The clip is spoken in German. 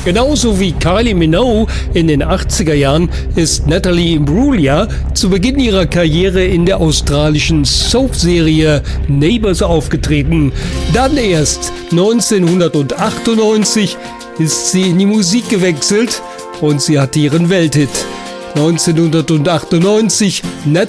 Genauso wie Kylie Minogue in den 80er Jahren ist Natalie Imbruglia zu Beginn ihrer Karriere in der australischen Soap-Serie Neighbours aufgetreten. Dann erst 1998 ist sie in die Musik gewechselt und sie hatte ihren Welthit. 1998